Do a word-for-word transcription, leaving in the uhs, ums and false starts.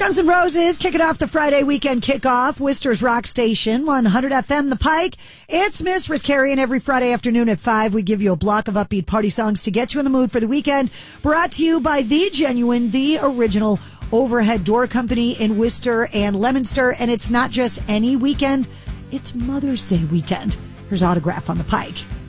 Guns N' Roses kicking off the Friday weekend kickoff. Worcester's Rock Station, one hundred F M The Pike. It's Mistress Carrie, and every Friday afternoon at five, we give you a block of upbeat party songs to get you in the mood for the weekend. Brought to you by the genuine, the original Overhead Door Company in Worcester and Leominster. And it's not just any weekend, it's Mother's Day weekend. Here's Autograph on the Pike.